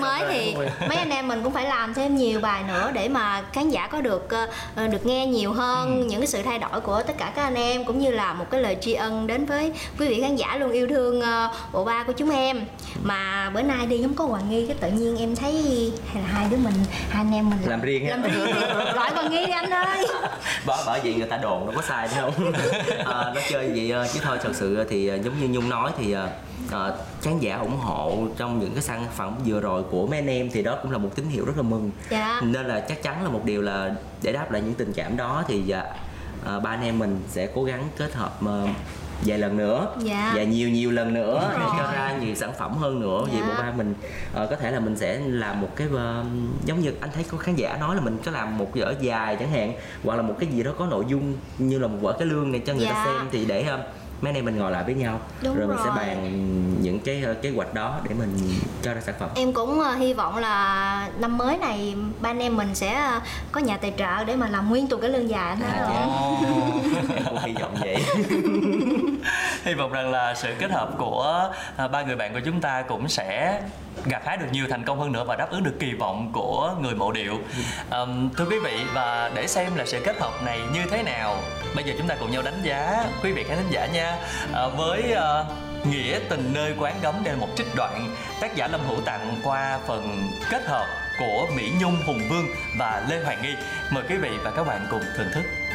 mới thì mấy anh em mình cũng phải làm thêm nhiều bài nữa để mà khán giả có được nghe nhiều hơn những cái sự thay đổi của tất cả các anh em, cũng như là một cái lời tri ân đến với quý vị khán giả luôn yêu thương bộ ba của chúng em. Mà bữa nay đi giống có Hoàng Nghi, cái tự nhiên em thấy hay là hai anh em mình làm riêng đi. Gọi Hoàng Nghi đi anh ơi. Bởi vì người ta đồn đâu có sai đâu. Nó chơi vậy chứ thôi, thật sự thì giống như Nhung nói thì khán giả ủng hộ trong những cái sản phẩm vừa rồi của mấy anh em thì đó cũng là một tín hiệu rất là mừng. Nên là chắc chắn là một điều là để đáp lại những tình cảm đó thì ba anh em mình sẽ cố gắng kết hợp vài lần nữa và nhiều lần nữa để cho ra nhiều sản phẩm hơn nữa. Vậy bộ ba mình có thể là mình sẽ làm một cái giống như anh thấy có khán giả nói là mình có làm một vở dài chẳng hạn, hoặc là một cái gì đó có nội dung như là một vở cải lương này cho người ta xem, thì để mấy anh em mình ngồi lại với nhau rồi mình sẽ bàn những cái kế hoạch đó để mình cho ra sản phẩm. Em cũng hy vọng là năm mới này ba anh em mình sẽ có nhà tài trợ để mà làm nguyên tuần cái lương dài anh thấy Em cũng hy vọng vậy. Hy vọng rằng là sự kết hợp của ba người bạn của chúng ta cũng sẽ gặt hái được nhiều thành công hơn nữa và đáp ứng được kỳ vọng của người mộ điệu. Thưa quý vị, và để xem là sự kết hợp này như thế nào, bây giờ chúng ta cùng nhau đánh giá quý vị khán thính giả nha. Với Nghĩa tình nơi quán gấm, đây là một trích đoạn tác giả Lâm Hữu tặng qua phần kết hợp của Mỹ Nhung, Hùng Vương và Lê Hoàng Nghi. Mời quý vị và các bạn cùng thưởng thức.